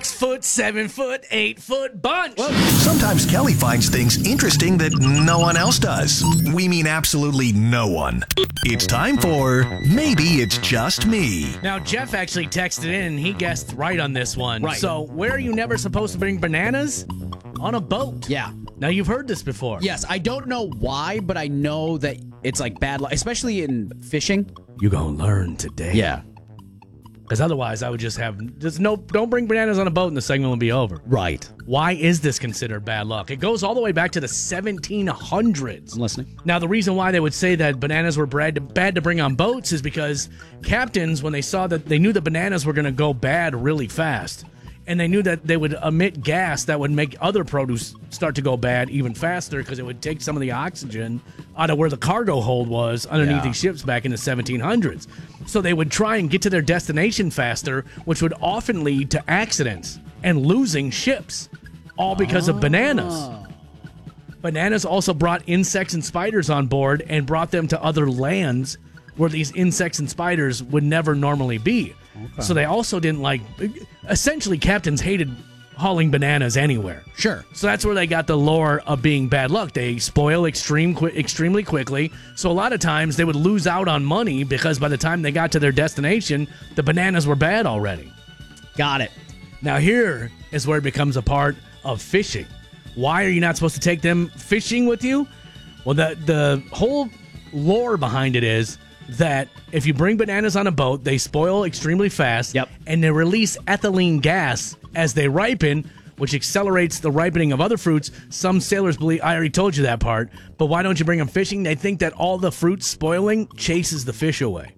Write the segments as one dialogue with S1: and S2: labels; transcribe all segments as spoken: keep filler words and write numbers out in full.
S1: six foot, seven foot, eight foot bunch. Well,
S2: sometimes Kelly finds things interesting that no one else does. We mean absolutely no one. It's time for Maybe It's Just Me.
S1: Now, Jeff actually texted in and he guessed right on this one.
S3: Right.
S1: So, where are you never supposed to bring bananas? On a boat.
S3: Yeah.
S1: Now, you've heard this before.
S3: Yes, I don't know why, but I know that it's like bad luck, especially in fishing.
S1: You gonna learn today.
S3: Yeah.
S1: Because otherwise, I would just have just no. Don't bring bananas on a boat, and the segment will be over.
S3: Right.
S1: Why is this considered bad luck? It goes all the way back to the seventeen hundreds.
S3: I'm listening.
S1: Now, the reason why they would say that bananas were bad to, bad to bring on boats is because captains, when they saw that they knew the bananas were going to go bad really fast, and they knew that they would emit gas that would make other produce start to go bad even faster because it would take some of the oxygen out of where the cargo hold was underneath
S3: Yeah.
S1: these ships back in the seventeen hundreds. So they would try and get to their destination faster, which would often lead to accidents and losing ships, all because of bananas. Bananas also brought insects and spiders on board and brought them to other lands where these insects and spiders would never normally be. Okay. So they also didn't like... Essentially, captains hated hauling bananas anywhere.
S3: Sure.
S1: So that's where they got the lore of being bad luck. They spoil extreme, qui- extremely quickly. So a lot of times they would lose out on money because by the time they got to their destination, the bananas were bad already.
S3: Got it.
S1: Now here is where it becomes a part of fishing. Why are you not supposed to take them fishing with you? Well, the the whole lore behind it is that if you bring bananas on a boat, they spoil extremely fast.
S3: Yep.
S1: And they release ethylene gas as they ripen, which accelerates the ripening of other fruits. Some sailors believe, I already told you that part, but why don't you bring them fishing? They think that all the fruit spoiling chases the fish away.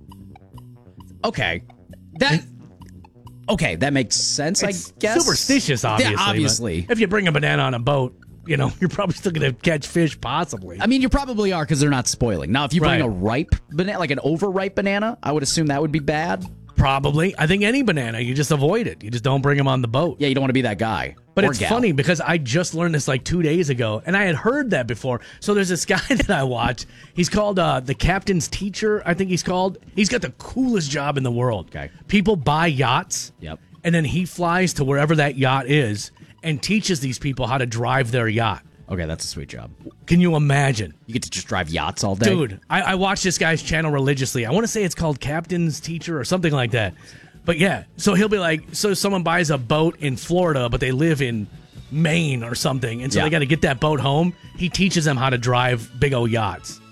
S3: Okay. That... Okay, that makes sense,
S1: It's
S3: I guess.
S1: superstitious, obviously.
S3: Yeah, obviously.
S1: If you bring a banana on a boat, you know, you're probably still going to catch fish, possibly.
S3: I mean, you probably are because they're not spoiling. Now, if you bring
S1: Right.
S3: a ripe banana, like an overripe banana, I would assume that would be bad.
S1: Probably. I think any banana, you just avoid it. You just don't bring them on the boat.
S3: Yeah, you don't want to be that guy.
S1: But
S3: or
S1: it's
S3: gal.
S1: funny because I just learned this like two days ago, and I had heard that before. So there's this guy that I watch. He's called uh, the Captain's Teacher, I think he's called. He's got the coolest job in the world.
S3: Okay.
S1: People buy yachts.
S3: Yep.
S1: And then he flies to wherever that yacht is and teaches these people how to drive their yacht.
S3: Okay, that's a sweet job.
S1: Can you imagine?
S3: You get to just drive yachts all day?
S1: Dude, I, I watch this guy's channel religiously. I want to say it's called Captain's Teacher or something like that. But yeah, so he'll be like, so someone buys a boat in Florida, but they live in Maine or something, and so
S3: Yeah.
S1: they got to get that boat home. He teaches them how to drive big old yachts.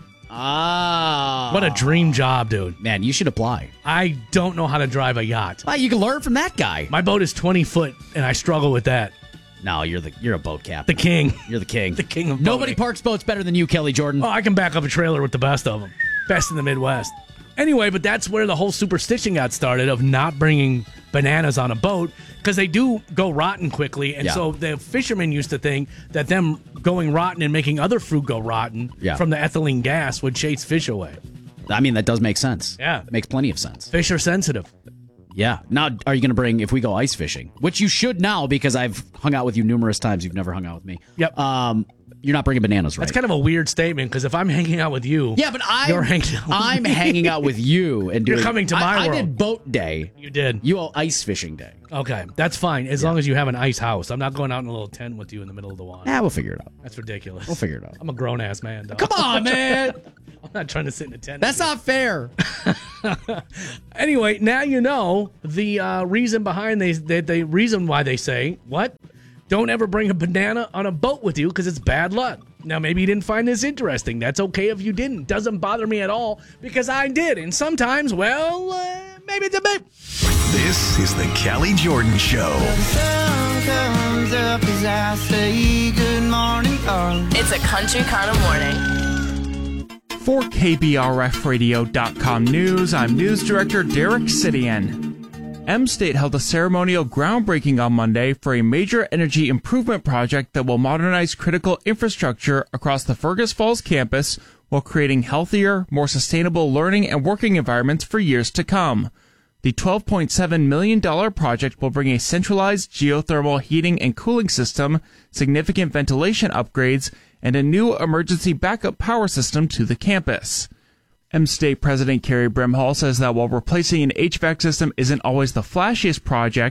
S3: Ah.
S1: What a dream job, dude.
S3: Man, you should apply.
S1: I don't know how to drive a yacht.
S3: Well, you can learn from that guy.
S1: My boat is twenty foot, and I struggle with that.
S3: No, you're the you're a boat captain.
S1: The king.
S3: You're the king.
S1: The king of
S3: Nobody
S1: boating.
S3: parks boats better than you, Kelly Jordan.
S1: Oh, I can back up a trailer with the best of them. Best in the Midwest. Anyway, but that's where the whole superstition got started of not bringing bananas on a boat because they do go rotten quickly. And
S3: Yeah.
S1: so the fishermen used to think that them going rotten and making other fruit go rotten
S3: Yeah.
S1: from the ethylene gas would chase fish away.
S3: I mean, that does make sense.
S1: Yeah.
S3: It makes plenty of sense.
S1: Fish are sensitive.
S3: Yeah. Now, are you going to bring, if we go ice fishing, which you should now because I've hung out with you numerous times. You've never hung out with me.
S1: Yep.
S3: Um, you're not bringing bananas, right?
S1: That's kind of a weird statement because if I'm hanging out with you,
S3: Yeah, but I'm,
S1: you're hanging out with
S3: I'm
S1: me.
S3: hanging out with you. and
S1: You're
S3: doing,
S1: coming to my
S3: I, I
S1: world.
S3: did boat day.
S1: You did.
S3: You all ice fishing day.
S1: Okay, that's fine as long as you have an ice house. I'm not going out in a little tent with you in the middle of the water.
S3: Nah, we'll figure it out.
S1: That's ridiculous.
S3: We'll figure it out.
S1: I'm a grown ass man. Dog.
S3: Come on, man.
S1: I'm not trying to sit in a tent.
S3: That's
S1: with you.
S3: not fair.
S1: Anyway, now you know the uh, reason behind they, the the reason why they say what? Don't ever bring a banana on a boat with you because it's bad luck. Now maybe you didn't find this interesting. That's okay if you didn't. Doesn't bother me at all because I did. And sometimes, well, uh, maybe it's a bit.
S2: This is the Kelly Jordan Show.
S4: The sun comes up as I say good morning, darling.
S5: It's a country kind of morning.
S6: For K B R F radio dot com News, I'm News Director Derek Sidian. M-State held a ceremonial groundbreaking on Monday for a major energy improvement project that will modernize critical infrastructure across the Fergus Falls campus while creating healthier, more sustainable learning and working environments for years to come. The twelve point seven million dollars project will bring a centralized geothermal heating and cooling system, significant ventilation upgrades, and a new emergency backup power system to the campus. M-State President Carrie Brimhall says that while replacing an H V A C system isn't always the flashiest project,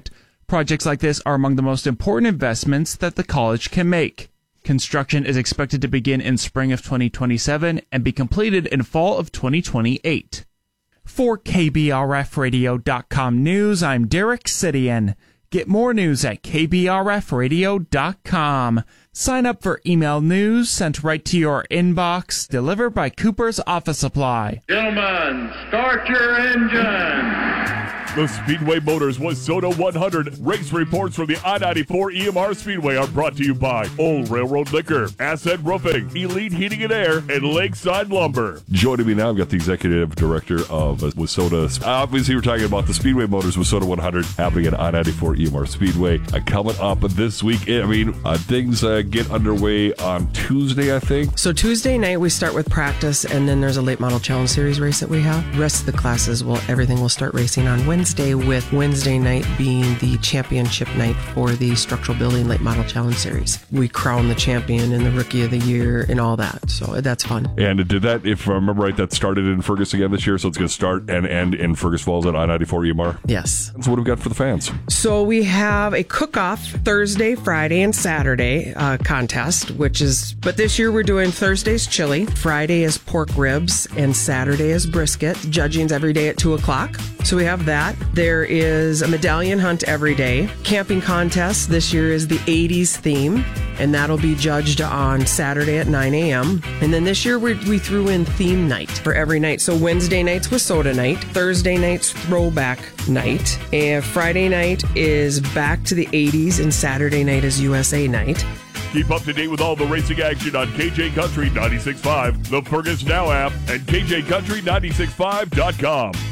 S6: Projects like this are among the most important investments that the college can make. Construction is expected to begin in spring of twenty twenty-seven and be completed in fall of twenty twenty-eight. For K B R F radio dot com News, I'm Derek Sidian. Get more news at K B R F radio dot com. Sign up for email news sent right to your inbox, delivered by Cooper's Office Supply.
S7: Gentlemen, start your engine.
S8: The Speedway Motors Wayzata one hundred race reports from the I ninety-four E M R Speedway are brought to you by Old Railroad Liquor, Ascent Roofing, Elite Heating and Air, and Lakeside Lumber. Joining me now, I've got the Executive Director of Wayzata. Obviously, we're talking about the Speedway Motors Wayzata one hundred happening at I ninety-four E M R Speedway. Uh, coming up this week, I mean, uh, things uh, get underway on Tuesday, I think.
S9: So Tuesday night, we start with practice, and then there's a late model challenge series race that we have. The rest of the classes, will everything will start racing on Wednesday. Wednesday, with Wednesday night being the championship night for the Structural Building Late Model Challenge Series. We crown the champion and the Rookie of the Year and all that, so that's fun.
S8: And did that, if I remember right, that started in Fergus again this year, so it's going to start and end in Fergus Falls at I ninety-four E M R?
S9: Yes.
S8: So what have we got for the fans?
S9: So we have a cook-off Thursday, Friday, and Saturday uh, contest, which is, but this year we're doing Thursday's chili, Friday is pork ribs, and Saturday is brisket. Judging's every day at two o'clock. So we have that. There is a medallion hunt every day. Camping contest this year is the eighties theme, and that'll be judged on Saturday at nine a.m. And then this year we, we threw in theme night for every night. So Wednesday night's Wayzata night, Thursday night's throwback night, and Friday night is back to the eighties, and Saturday night is U S A night.
S8: Keep up to date with all the racing action on K J Country ninety-six point five, the Fergus Now app, and K J Country ninety-six point five dot com.